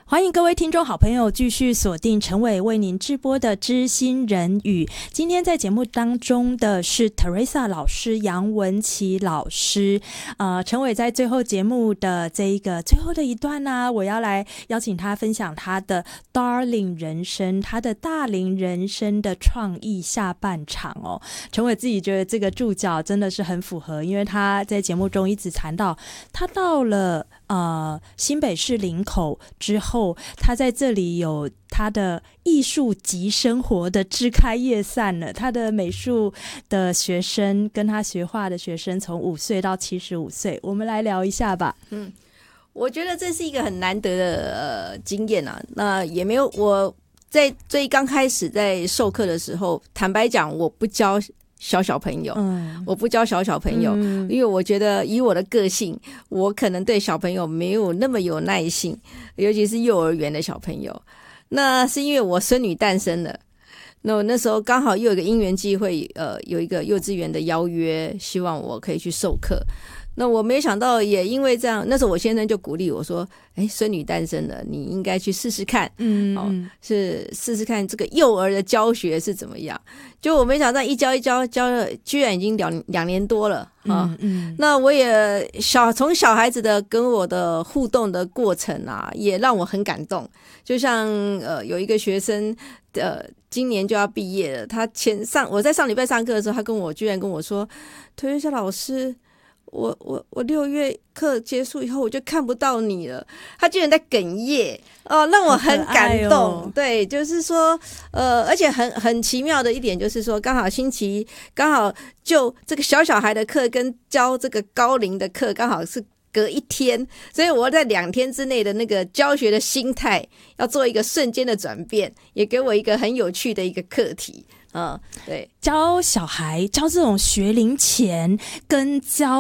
欢迎各位听众好朋友继续锁定陈伟为您直播的知心人语。今天在节目当中的是 Teresa 老师、杨文琪老师。陈伟在最后节目的这一个最后的一段呢，我要来邀请他分享他的 Darling 人生，他的大龄人生的创意下半场哦。陈伟自己觉得这个注脚真的是很符合，因为他在节目中一直谈到他到了新北市林口之后，他在这里有他的艺术及生活的枝开叶散了。他的美术的学生跟他学画的学生从5岁到75岁，我们来聊一下吧。 我觉得这是一个很难得的经验啊。那也没有，我在最刚开始在授课的时候，坦白讲，我不教小朋友，我不教小朋友，因为我觉得以我的个性，我可能对小朋友没有那么有耐性，尤其是幼儿园的小朋友。那是因为我孙女诞生了，那我那时候刚好又有一个因缘机会，有一个幼稚园的邀约，希望我可以去授课。那我没想到，也因为这样，那时候我先生就鼓励我说：“孙女诞生了，你应该去试试看，是试试看这个幼儿的教学是怎么样。”就我没想到一教了，居然已经2年多了啊！那我也从小孩子的跟我的互动的过程啊，也让我很感动。就像有一个学生，今年就要毕业了，我在上礼拜上课的时候，他居然跟我说：“推推老师。”我6月课结束以后我就看不到你了，他居然在哽咽让我很感动。对，就是说而且很奇妙的一点就是说，刚好就这个小孩的课跟教这个高龄的课刚好是隔1天，所以我在2天之内的那个教学的心态要做一个瞬间的转变，也给我一个很有趣的一个课题。对， 教小孩教这种学龄前跟教